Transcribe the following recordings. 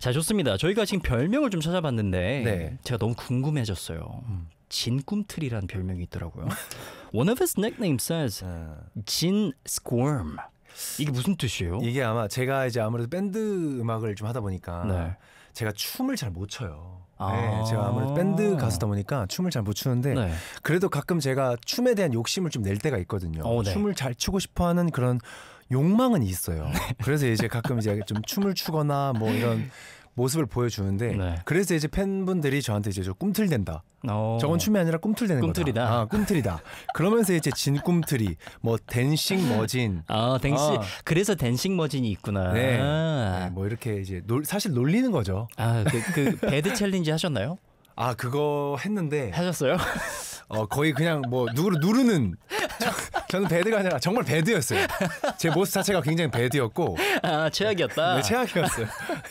자, 좋습니다. 저희가 지금 별명을 좀 찾아봤는데 네. 제가 너무 궁금해졌어요. 진꿈틀이라는 별명이 있더라고요. One of his nicknames says 진 Squirm. 이게 무슨 뜻이에요? 이게 아마 제가 이제 아무래도 밴드 음악을 좀 하다 보니까 네. 제가 춤을 잘 못 춰요. 아. 네, 제가 아무래도 밴드 가수다 보니까 춤을 잘 못 추는데 네. 그래도 가끔 제가 춤에 대한 욕심을 좀 낼 때가 있거든요. 네. 춤을 잘 추고 싶어하는 그런 욕망은 있어요. 그래서 이제 가끔 이제 좀 춤을 추거나 뭐 이런 모습을 보여주는데 네. 그래서 이제 팬분들이 저한테 이제 저 꿈틀댄다. 저건 춤이 아니라 꿈틀대는 꿈틀이다. 거다. 꿈틀이다. 그러면서 이제 진꿈틀이 뭐 댄싱 머진. 댄싱. 그래서 댄싱 머진이 있구나. 네. 네, 뭐 이렇게 이제 사실 놀리는 거죠. 그 배드 챌린지 하셨나요? 그거 했는데 하셨어요? 거의 그냥 뭐 누구를 누르는 저는 배드가 아니라 정말 배드였어요. 제 모습 자체가 굉장히 배드였고 최악이었다. 네, 최악이었어요.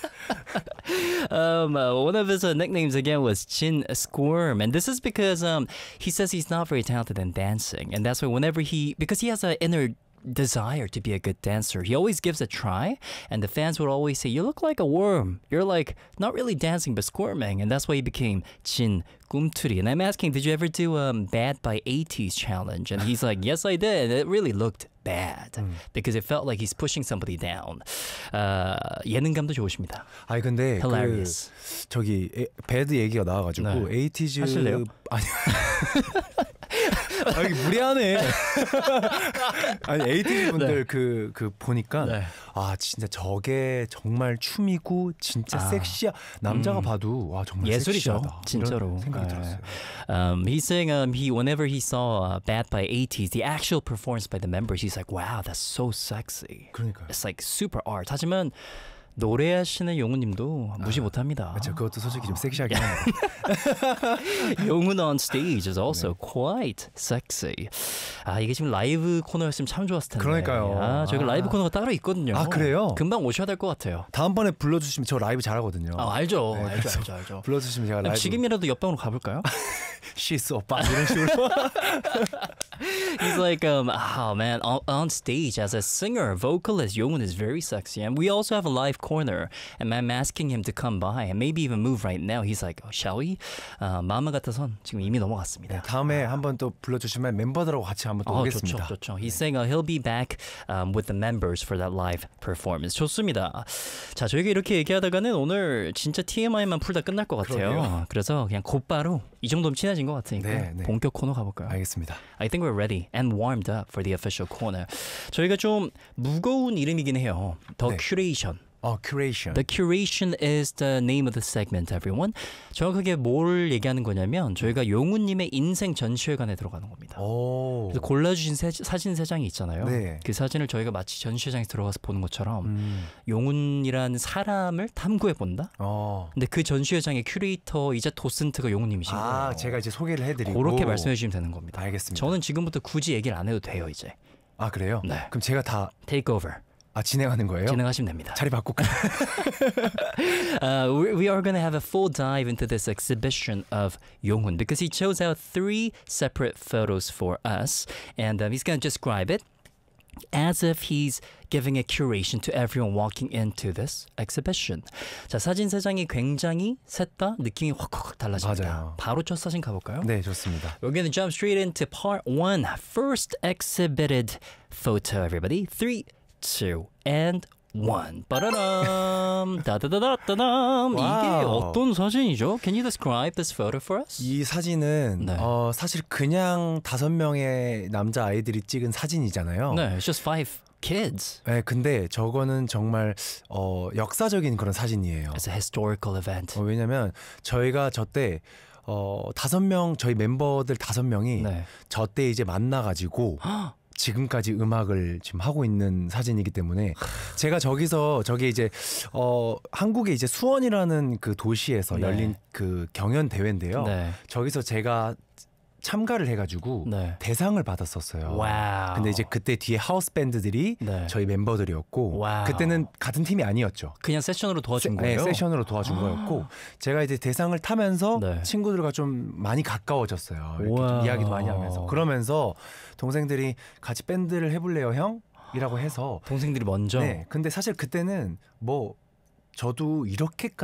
One of his nicknames again was Chin Squirm, and this is because he says he's not very talented in dancing, and that's why whenever because he has an inner desire to be a good dancer, he always gives a try, and the fans would always say, "You look like a worm. You're like not really dancing but squirming," and that's why he became Chin Kumturi. And I'm asking, did you ever do Bad by 80s challenge? And he's like, yes, I did. It really looked bad because it felt like he's pushing somebody down. 예능감도 좋으십니다. 아니 근데 Hilarious. 저기 배드 얘기가 나와가지고 네. 에이티즈 하실래요? 아니 이게 무리하네. 아니 에이티즈 분들 그 보니까 네. 진짜 저게 정말 춤이고 진짜 섹시야. 남자가 봐도 와 정말 예술이죠, 섹시하다. 진짜로. 이런 생각이 들었어요. He's saying whenever he saw Bad by 80s, the actual performance by the members, he's like, wow, that's so sexy. 그러니까요. It's like super art. 하지만 노래하시는 용우님도 무시 못합니다. 그렇죠. 그것도 솔직히 좀 섹시하긴 합니다. 용훈 on stage is also quite sexy. 이게 지금 라이브 코너였으면 참 좋았을 텐데. 그러니까요. 저희가 라이브 코너가 따로 있거든요. 그래요? 금방 오셔야 될 것 같아요. 다음번에 불러주시면 저 라이브 잘하거든요. 알죠. 네, 알죠. 불러주시면 제가 라이브. 지금이라도 옆방으로 가볼까요? 시스 오빠 이런 식으로. He's like, oh man, on stage as a singer, vocalist, Yongun is very sexy. And we also have a live corner. And I'm asking him to come by and maybe even move right now. He's like, shall we? 마음 같아선 지금 이미 넘어갔습니다. 다음에 한번 또 불러주시면 멤버들하고 같이 한번 또 오겠습니다. 좋죠. He's saying he'll be back with the members for that live performance. 좋습니다. 자, 저희가 이렇게 얘기하다가는 오늘 진짜 TMI만 풀다 끝날 것 같아요. 그러게요. 그래서 그냥 곧바로 이 정도면 친해진 것 같으니까 네. 본격 코너 가볼까요? 알겠습니다. I think we're ready and warmed up for the official corner. 저희가 좀 무거운 이름이긴 해요. The Curation. Curation. The Curation is the name of the segment, everyone. 정확하게 뭘 얘기하는 거냐면 저희가 용우님의 인생 전시회관에 들어가는 겁니다. 그래서 골라주신 사진 3장이 있잖아요. 네. 그 사진을 저희가 마치 전시회장에 들어가서 보는 것처럼 용훈이라는 사람을 탐구해 본다. 근데 그 전시회장의 큐레이터이자 도슨트가 용훈님이신 거예요. 제가 이제 소개를 해드리고 그렇게 말씀해 주시면 되는 겁니다. 알겠습니다. 저는 지금부터 굳이 얘기를 안 해도 돼요, 이제. 그래요? 네. 그럼 제가 다 Take over. 진행하는 거예요? 진행하시면 됩니다. 자리 바꿀까? We are going to have a full dive into this exhibition of Yonghun because he chose out 3 separate photos for us, and he's going to describe it as if he's giving a curation to everyone walking into this exhibition. 자, 사진 3장이 굉장히 셋 다 느낌이 확 달라집니다. 맞아요. 바로 첫 사진 가볼까요? 네, 좋습니다. We're going to jump straight into part 1. First exhibited photo, everybody. 3, 2, and 1. 빠라람. 다다다다다담. 이게 어떤 사진이죠? Can you describe this photo for us? 이 사진은 네. 사실 그냥 5명의 남자 아이들이 찍은 사진이잖아요. 네, it's just 5 kids. 네, 근데 저거는 정말 역사적인 그런 사진이에요. It's a historical event. 왜냐면 저희가 저때 5명 저희 멤버들 5명이 네. 저때 이제 만나가지고 지금까지 음악을 지금 하고 있는 사진이기 때문에 제가 저기 이제 한국의 이제 수원이라는 그 도시에서 열린 그 경연 대회인데요. 네. 저기서 제가 참가를 해가지고 대상을 받았었어요. 와우. 근데 이제 그때 뒤에 하우스 밴드들이 저희 멤버들이었고 그때는 같은 팀이 아니었죠. 그냥 세션으로 도와준 거예요? 네, 세션으로 도와준 거였고 제가 이제 대상을 타면서 친구들과 좀 많이 가까워졌어요. 이렇게 이야기도 많이 하면서 그러면서 동생들이 같이 밴드를 해볼래요 형? 이라고 해서 동생들이 먼저? 네, 근데 사실 그때는 뭐 저도 이렇게까지